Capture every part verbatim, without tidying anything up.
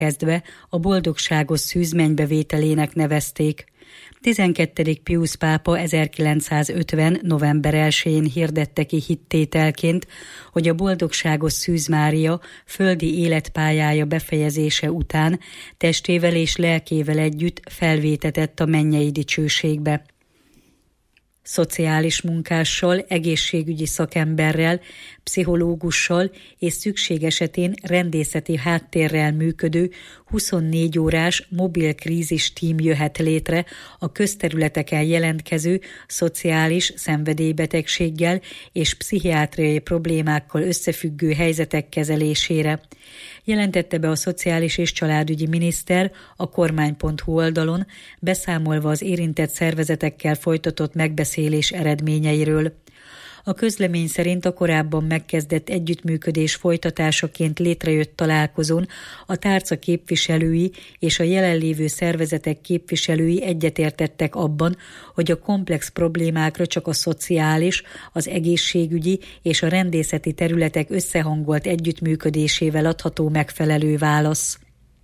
kezdve a boldogságos szűz mennybevételének nevezték. tizenkettedik Piusz pápa ezerkilencszázötven. november elsején hirdette ki hittételként, hogy a boldogságos Szűz Mária földi életpályája befejezése után testével és lelkével együtt felvétetett a mennyei dicsőségbe. Szociális munkással, egészségügyi szakemberrel, pszichológussal és szükség esetén rendészeti háttérrel működő huszonnégy órás mobil krízis tím jöhet létre a közterületeken jelentkező szociális szenvedélybetegséggel és pszichiátriai problémákkal összefüggő helyzetek kezelésére. Jelentette be a Szociális és Családügyi Miniszter a kormány pont hu oldalon, beszámolva az érintett szervezetekkel folytatott megbeszélés eredményeiről. A közlemény szerint a korábban megkezdett együttműködés folytatásaként létrejött találkozón a tárca képviselői és a jelenlévő szervezetek képviselői egyetértettek abban, hogy a komplex problémákra csak a szociális, az egészségügyi és a rendészeti területek összehangolt együttműködésével adható megfelelő válasz.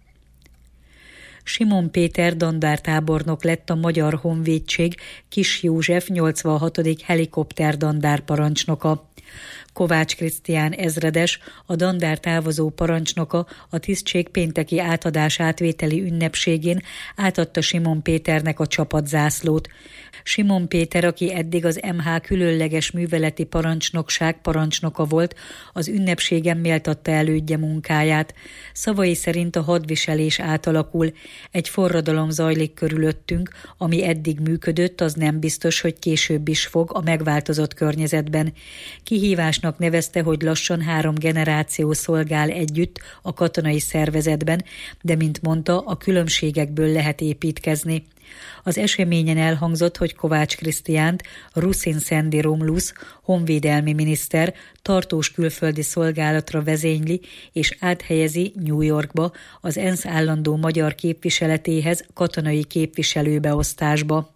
Simon Péter dandártábornok lett a Magyar Honvédség Kiss József nyolcvanhatodik helikopterdandár parancsnoka. Kovács Krisztián ezredes, a dandár távozó parancsnoka a tisztség pénteki átadás-átvételi ünnepségén átadta Simon Péternek a csapatzászlót. Simon Péter, aki eddig az em há különleges műveleti parancsnokság parancsnoka volt, az ünnepségen méltatta elődje munkáját. Szavai szerint a hadviselés átalakul. Egy forradalom zajlik körülöttünk, ami eddig működött, az nem biztos, hogy később is fog a megváltozott környezetben. Kihívásnak nevezte, hogy lassan három generáció szolgál együtt a katonai szervezetben, de mint mondta, a különbségekből lehet építkezni. Az eseményen elhangzott, hogy Kovács Krisztiánt Ruszin Szendi Romulusz honvédelmi miniszter tartós külföldi szolgálatra vezényli és áthelyezi New Yorkba az ENSZ állandó magyar képviseletéhez katonai képviselőbeosztásba.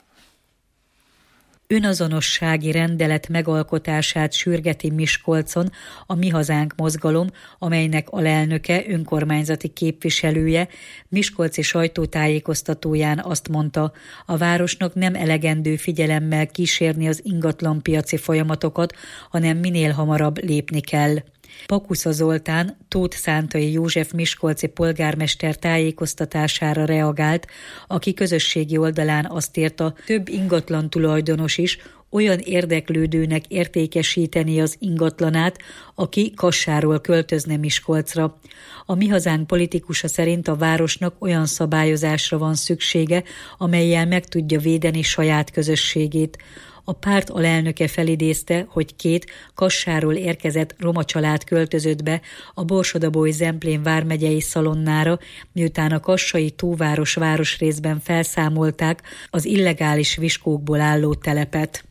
Önazonossági rendelet megalkotását sürgeti Miskolcon a Mi Hazánk mozgalom, amelynek alelnöke, önkormányzati képviselője miskolci sajtótájékoztatóján azt mondta, a városnak nem elegendő figyelemmel kísérni az ingatlanpiaci folyamatokat, hanem minél hamarabb lépni kell. Pakusza Zoltán, Tóth Szántai József miskolci polgármester tájékoztatására reagált, aki közösségi oldalán azt írta, több ingatlan tulajdonos is olyan érdeklődőnek értékesíteni az ingatlanát, aki Kassáról költözne Miskolcra. A Mi Hazánk politikusa szerint a városnak olyan szabályozásra van szüksége, amellyel meg tudja védeni saját közösségét. A párt alelnöke felidézte, hogy két Kassáról érkezett roma család költözött be a Borsod-Abaúj-Zemplén vármegyei Szalonnára, miután a kassai Tóváros városrészben felszámolták az illegális viskókból álló telepet.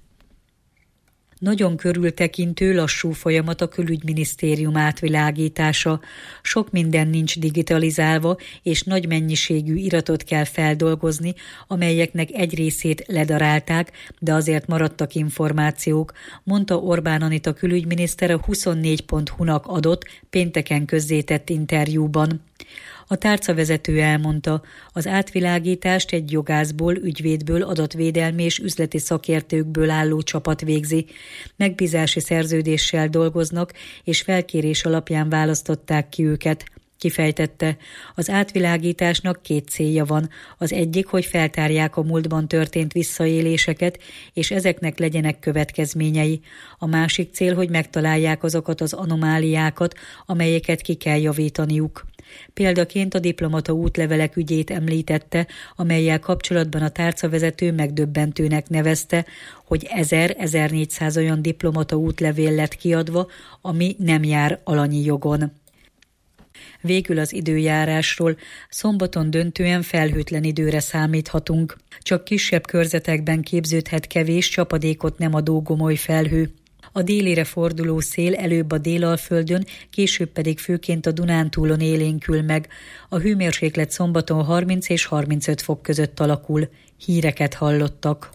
Nagyon körültekintő, lassú folyamat a külügyminisztérium átvilágítása. Sok minden nincs digitalizálva, és nagy mennyiségű iratot kell feldolgozni, amelyeknek egy részét ledarálták, de azért maradtak információk, mondta Orbán Anita külügyminiszter a huszonnégy pont hu-nak adott, pénteken közzétett interjúban. A tárcavezető elmondta, az átvilágítást egy jogászból, ügyvédből, adatvédelmi és üzleti szakértőkből álló csapat végzi. Megbízási szerződéssel dolgoznak, és felkérés alapján választották ki őket. Kifejtette, az átvilágításnak két célja van. Az egyik, hogy feltárják a múltban történt visszaéléseket, és ezeknek legyenek következményei. A másik cél, hogy megtalálják azokat az anomáliákat, amelyeket ki kell javítaniuk. Példaként a diplomata útlevelek ügyét említette, amellyel kapcsolatban a tárcavezető megdöbbentőnek nevezte, hogy ezer-ezernégyszáz olyan diplomata útlevél lett kiadva, ami nem jár alanyi jogon. Végül az időjárásról. Szombaton döntően felhőtlen időre számíthatunk. Csak kisebb körzetekben képződhet kevés, csapadékot nem adó gomoly felhő. A délire forduló szél előbb a Délalföldön, később pedig főként a Dunántúlon élénkül meg. A hőmérséklet szombaton harminc és harmincöt fok között alakul. Híreket hallottak.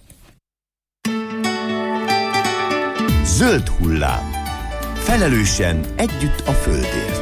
Zöld hullám. Felelősen együtt a földért.